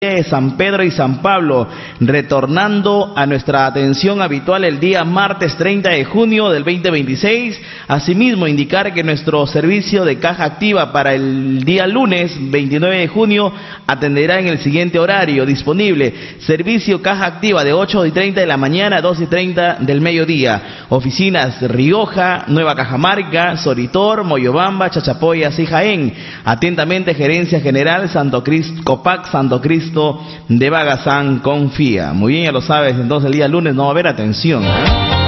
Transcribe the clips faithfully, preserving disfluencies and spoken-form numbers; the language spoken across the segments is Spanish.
de San Pedro y San Pablo, retornando a nuestra atención habitual el día martes treinta de junio del veinte veintiséis. Asimismo, indicar que nuestro servicio de caja activa para el día lunes veintinueve de junio atenderá en el siguiente horario disponible: servicio caja activa de ocho y treinta de la mañana a dos y treinta del mediodía. Oficinas Rioja, Nueva Cajamarca, Soritor, Moyobamba, Chachapoyas y Jaén. Atentamente, Gerencia General Santo Cristo, Copac Santo Cristo de Bagazán, confía. Muy bien, ya lo sabes, entonces el día lunes no va a haber atención, ¿eh?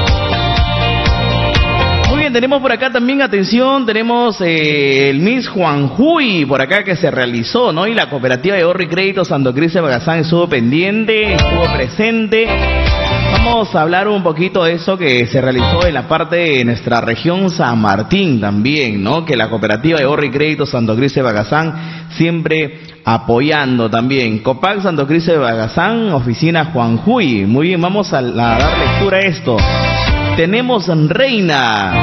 Muy bien, tenemos por acá también atención, tenemos eh, el Miss Juanjuy por acá que se realizó, ¿no? Y la cooperativa de ahorro y crédito Santo Cristo de Bagazán estuvo pendiente, estuvo presente. Vamos a hablar un poquito de eso que se realizó en la parte de nuestra región San Martín también, ¿no? Que la cooperativa de ahorro y crédito Santo Cristo de Bagazán siempre apoyando también. Copac Santo Cristo de Bagazán, oficina Juanjuy. Muy bien, vamos a, a dar lectura a esto. Tenemos Reina.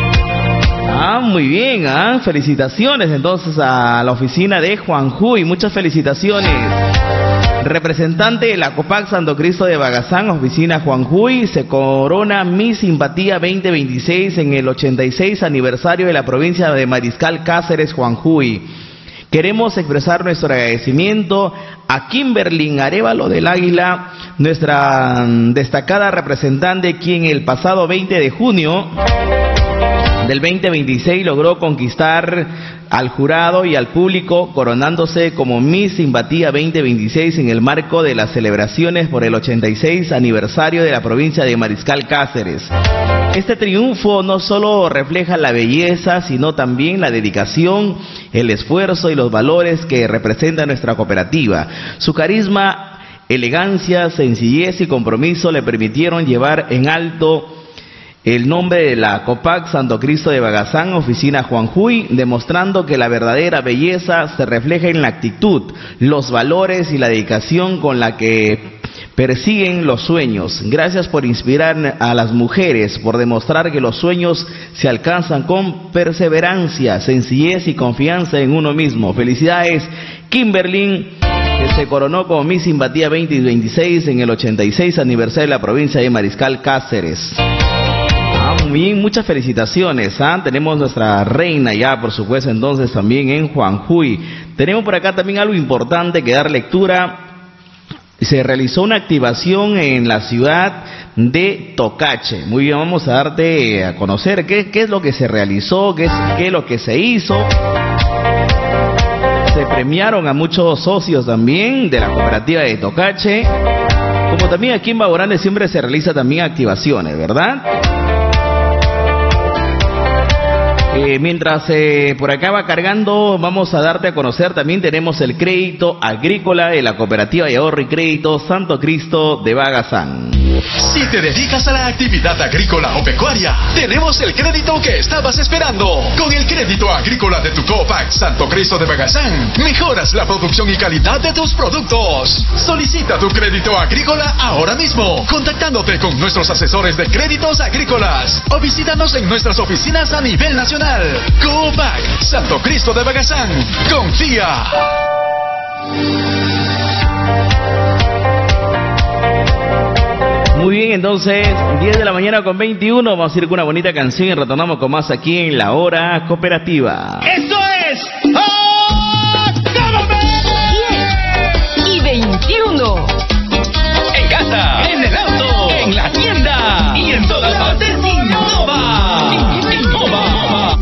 Ah, muy bien, ah, felicitaciones entonces a la oficina de Juanjuy, muchas felicitaciones. Representante de la Copac Santo Cristo de Bagazán, oficina Juanjuy, se corona Mi Simpatía veinte veintiséis en el ochenta y seis aniversario de la provincia de Mariscal Cáceres, Juanjuy. Queremos expresar nuestro agradecimiento a Kimberly Arevalo del Águila, nuestra destacada representante, quien el pasado veinte de junio del veinte veintiséis logró conquistar al jurado y al público, coronándose como Miss Simpatía veinte veintiséis en el marco de las celebraciones por el ochenta y seis aniversario de la provincia de Mariscal Cáceres. Este triunfo no solo refleja la belleza, sino también la dedicación, el esfuerzo y los valores que representa nuestra cooperativa. Su carisma, elegancia, sencillez y compromiso le permitieron llevar en alto el nombre de la Copac Santo Cristo de Bagazán, oficina Juanjuy, demostrando que la verdadera belleza se refleja en la actitud, los valores y la dedicación con la que persiguen los sueños. Gracias por inspirar a las mujeres, por demostrar que los sueños se alcanzan con perseverancia, sencillez y confianza en uno mismo. Felicidades, Kimberly, que se coronó como Miss Simpatía veinte veintiséis en el ochenta y seis aniversario de la provincia de Mariscal Cáceres. Ah, muy bien, muchas felicitaciones, ¿ah? Tenemos nuestra reina ya, por supuesto, entonces también en Juanjuy. Tenemos por acá también algo importante que dar lectura. Se realizó una activación en la ciudad de Tocache. Muy bien, vamos a darte a conocer qué, qué es lo que se realizó, qué es, qué es lo que se hizo. Se premiaron a muchos socios también de la cooperativa de Tocache. Como también aquí en Baborane siempre se realiza también activaciones, ¿verdad? Eh, mientras eh, por acá va cargando, vamos a darte a conocer, también tenemos el crédito agrícola de la cooperativa de ahorro y crédito Santo Cristo de Bagazán. Si te dedicas a la actividad agrícola o pecuaria, tenemos el crédito que estabas esperando. Con el crédito agrícola de tu Copac Santo Cristo de Bagazán, mejoras la producción y calidad de tus productos. Solicita tu crédito agrícola ahora mismo, contactándote con nuestros asesores de créditos agrícolas o visítanos en nuestras oficinas a nivel nacional. Copac Santo Cristo de Bagazán, confía. Muy bien, entonces, diez de la mañana con veintiuno, vamos a ir con una bonita canción y retornamos con más aquí en La Hora Cooperativa. ¡Esto es